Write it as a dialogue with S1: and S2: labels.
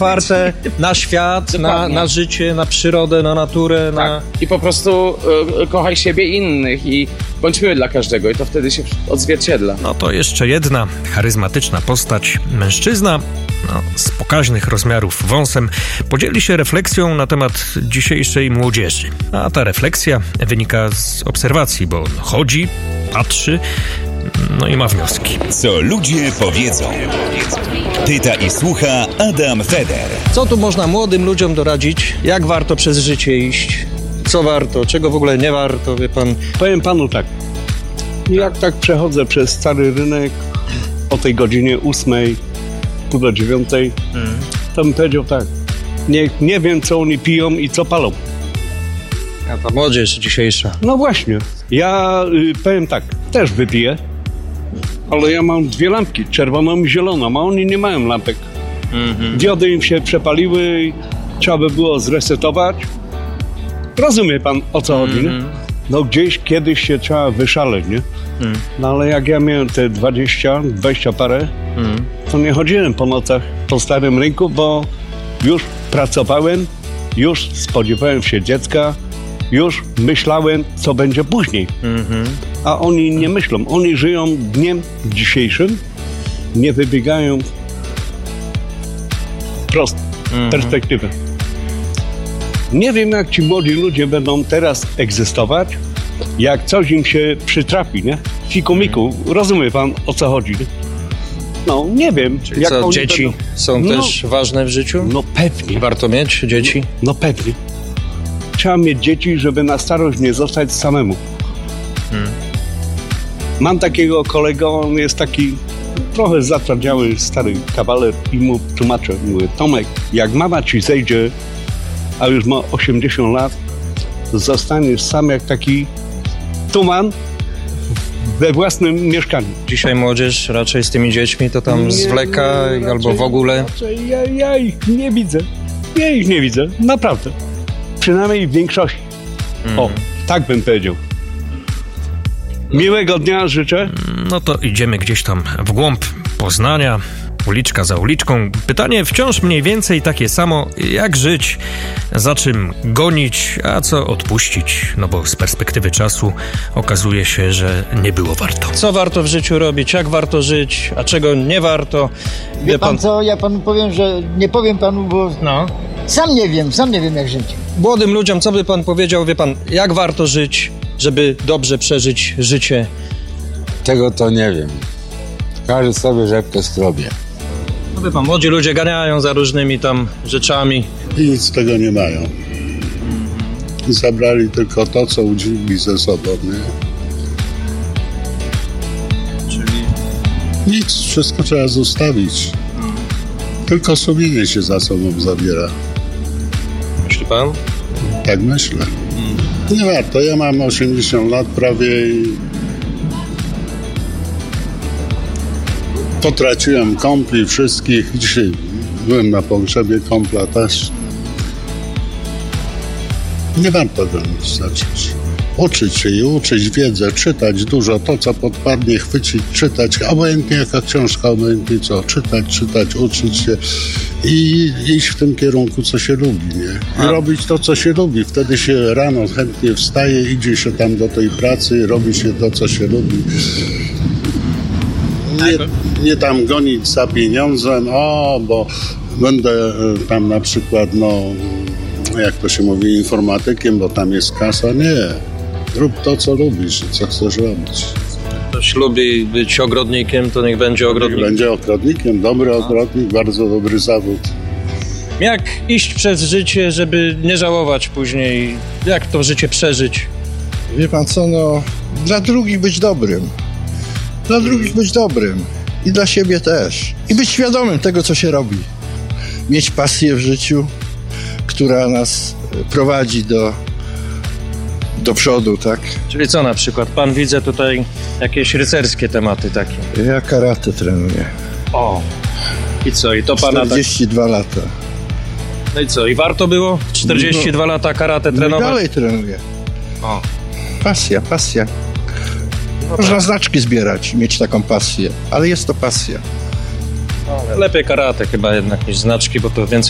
S1: otwarte na świat, na życie, na przyrodę, na naturę.
S2: Tak. I po prostu kochaj siebie i innych i bądź miły dla każdego i to wtedy się odzwierciedla.
S1: No to jeszcze jedna charyzmatyczna postać, mężczyzna, z pokaźnych rozmiarów wąsem, podzieli się refleksją na temat dzisiejszej młodzieży. A ta refleksja wynika z obserwacji, bo on chodzi, patrzy, no i ma wnioski.
S3: Co ludzie powiedzą. Pyta i słucha Adam Feder.
S1: Co tu można młodym ludziom doradzić? Jak warto przez życie iść? Co warto? Czego w ogóle nie warto, wie pan?
S4: Powiem panu tak. Jak tak przechodzę przez stary rynek o tej godzinie 8:00, pół do 9:00, to bym powiedział tak. Nie wiem, co oni piją i co palą.
S1: A ta młodzież dzisiejsza.
S4: No właśnie. Ja powiem tak. Też wypiję. Ale ja mam 2 lampki, czerwoną i zieloną, a oni nie mają lampek. Diody im się przepaliły i trzeba by było zresetować. Rozumie pan, o co chodzi, nie? No gdzieś kiedyś się trzeba wyszaleć, nie? No ale jak ja miałem te 20 parę, to nie chodziłem po nocach po starym rynku, bo już pracowałem, już spodziewałem się dziecka, już myślałem, co będzie później. A oni nie myślą. Oni żyją dniem dzisiejszym, nie wybiegają prosto, perspektywę. Nie wiem, jak ci młodzi ludzie będą teraz egzystować, jak coś im się przytrafi, nie? Fikumiku, rozumie pan, o co chodzi, nie? No, nie wiem.
S1: Czyli
S4: jak
S1: co, dzieci są też ważne w życiu?
S4: No pewnie.
S1: Warto mieć dzieci?
S4: No pewnie. Trzeba mieć dzieci, żeby na starość nie zostać samemu. Mam takiego kolegę, on jest taki trochę zatwardziały stary kawaler i mu tłumaczę, mówię, Tomek, jak mama ci zejdzie, a już ma 80 lat, zostaniesz sam jak taki tuman we własnym mieszkaniu.
S1: Dzisiaj młodzież raczej z tymi dziećmi to tam zwleka albo w ogóle.
S4: Ja ich nie widzę. Ja ich nie widzę, naprawdę. Przynajmniej w większości. O, tak bym powiedział. Miłego dnia życzę.
S1: No to idziemy gdzieś tam w głąb Poznania, uliczka za uliczką. Pytanie wciąż mniej więcej takie samo, jak żyć, za czym gonić, a co odpuścić, no bo z perspektywy czasu okazuje się, że nie było warto. Co warto w życiu robić, jak warto żyć, a czego nie warto?
S5: Wie pan co, ja panu powiem, że nie powiem panu, bo sam nie wiem jak żyć.
S1: Młodym ludziom, co by pan powiedział, wie pan, jak warto żyć, żeby dobrze przeżyć życie?
S6: Tego to nie wiem. Każdy sobie rzepkę strobie.
S1: No wie pan, młodzi ludzie ganiają za różnymi tam rzeczami.
S7: I nic z tego nie mają. Zabrali tylko to, co udzielili ze sobą, nie?
S1: Czyli?
S7: Nic, wszystko trzeba zostawić. Tylko sumienie się za sobą zabiera.
S1: Myśli pan?
S7: Tak myślę. Nie warto, ja mam 80 lat prawie i potraciłem kumpli wszystkich. Dzisiaj byłem na pogrzebie kumpla też. Nie warto go nic zacząć. Uczyć się i uczyć wiedzę, czytać dużo, to co podpadnie, chwycić, czytać, obojętnie jaka książka, obojętnie co, czytać, uczyć się i iść w tym kierunku, co się lubi, nie? I robić to, co się lubi. Wtedy się rano chętnie wstaje, idzie się tam do tej pracy, robi się to, co się lubi. Nie tam gonić za pieniądzem, bo będę tam na przykład, jak to się mówi, informatykiem, bo tam jest kasa. Nie. Rób to, co lubisz i co chcesz robić.
S1: Ktoś lubi być ogrodnikiem, to niech będzie ogrodnikiem.
S7: Niech będzie ogrodnikiem, dobry ogrodnik, bardzo dobry zawód.
S1: Jak iść przez życie, żeby nie żałować później? Jak to życie przeżyć?
S8: Wie pan co, dla drugich być dobrym. Dla drugich być dobrym. I dla siebie też. I być świadomym tego, co się robi. Mieć pasję w życiu, która nas prowadzi do przodu, tak?
S1: Czyli co na przykład? Pan widzę tutaj jakieś rycerskie tematy takie.
S8: Ja karate trenuję.
S1: O! I co? I to pana
S8: 42 lata.
S1: No i co? I warto było 42 lata karate trenować?
S8: No dalej trenuję.
S1: O.
S8: Pasja. Można znaczki zbierać, mieć taką pasję, ale jest to pasja.
S1: Lepiej karate chyba jednak niż znaczki, bo to więcej